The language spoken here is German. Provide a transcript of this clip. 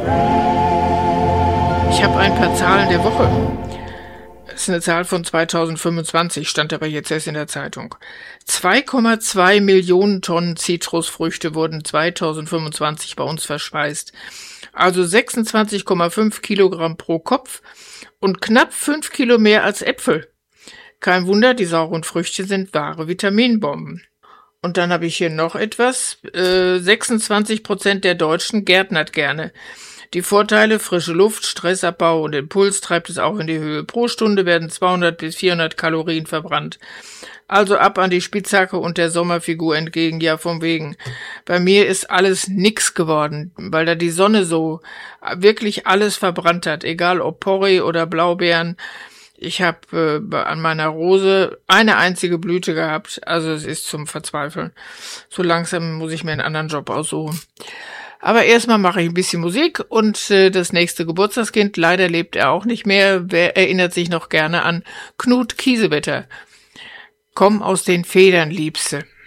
Ich habe ein paar Zahlen der Woche. Das ist eine Zahl von 2025, stand aber jetzt erst in der Zeitung. 2,2 Millionen Tonnen Zitrusfrüchte wurden 2025 bei uns verspeist. Also 26,5 Kilogramm pro Kopf und knapp 5 Kilo mehr als Äpfel. Kein Wunder, die sauren Früchte sind wahre Vitaminbomben. Und dann habe ich hier noch etwas. 26% der Deutschen gärtnert gerne. Die Vorteile: frische Luft, Stressabbau und Impuls treibt es auch in die Höhe. Pro Stunde werden 200 bis 400 Kalorien verbrannt. Also ab an die Spitzhacke und der Sommerfigur entgegen, ja vom wegen. Bei mir ist alles nix geworden, weil da die Sonne so wirklich alles verbrannt hat, egal ob Porree oder Blaubeeren. Ich habe an meiner Rose eine einzige Blüte gehabt, also es ist zum Verzweifeln. So langsam muss ich mir einen anderen Job aussuchen. Aber erstmal mache ich ein bisschen Musik und das nächste Geburtstagskind, leider lebt er auch nicht mehr, wer erinnert sich noch gerne an Knut Kiesewetter. Komm aus den Federn, Liebste.